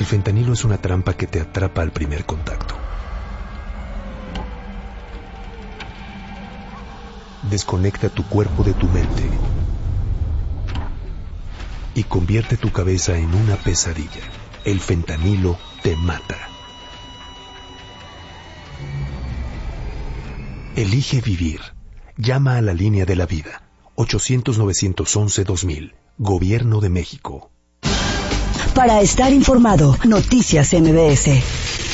El fentanilo es una trampa que te atrapa al primer contacto. Desconecta tu cuerpo de tu mente y convierte tu cabeza en una pesadilla. El fentanilo te mata. Elige vivir. Llama a la línea de la vida. 800-911-2000. Gobierno de México. Para estar informado, Noticias MBS.